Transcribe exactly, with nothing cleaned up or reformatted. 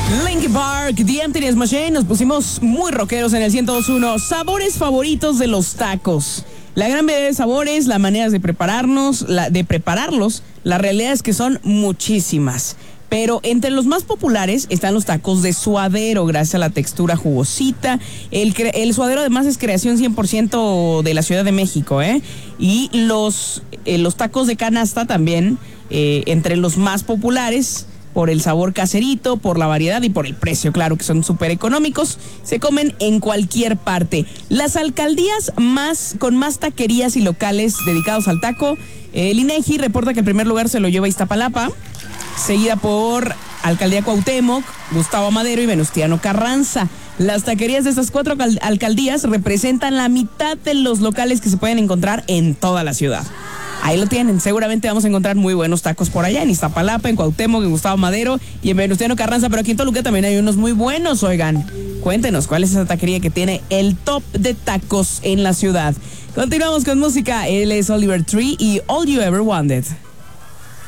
Linkin Park, The Emptiness Machine. Nos pusimos muy rockeros en el ciento dos punto uno. Sabores favoritos de los tacos. La gran variedad de sabores, las maneras de prepararnos, la, de prepararlos, la realidad es que son muchísimas. Pero entre los más populares están los tacos de suadero, gracias a la textura jugosita. El, el suadero además es creación cien por ciento de la Ciudad de México, ¿eh? Y los, eh, los tacos de canasta también, eh, entre los más populares, por el sabor caserito, por la variedad y por el precio, claro, que son súper económicos. Se comen en cualquier parte. Las alcaldías más con más taquerías y locales dedicados al taco, el INEGI reporta que el primer lugar se lo lleva Iztapalapa, seguida por Alcaldía Cuauhtémoc, Gustavo Madero y Venustiano Carranza. Las taquerías de estas cuatro cal- alcaldías representan la mitad de los locales que se pueden encontrar en toda la ciudad. Ahí lo tienen, seguramente vamos a encontrar muy buenos tacos por allá, en Iztapalapa, en Cuauhtémoc, en Gustavo Madero y en Venustiano Carranza, pero aquí en Toluca también hay unos muy buenos, oigan. Cuéntenos, ¿cuál es esa taquería que tiene el top de tacos en la ciudad? Continuamos con música, él es Oliver Tree y All You Ever Wanted.